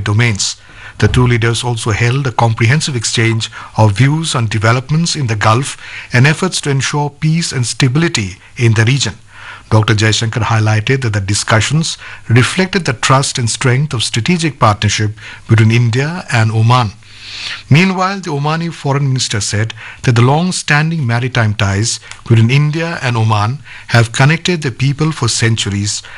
domains. The two leaders also held a comprehensive exchange of views on developments in the Gulf and efforts to ensure peace and stability in the region. Dr. Jaishankar highlighted that the discussions reflected the trust and strength of strategic partnership between India and Oman. Meanwhile, the Omani foreign minister said that the long-standing maritime ties between India and Oman have connected the people for centuries,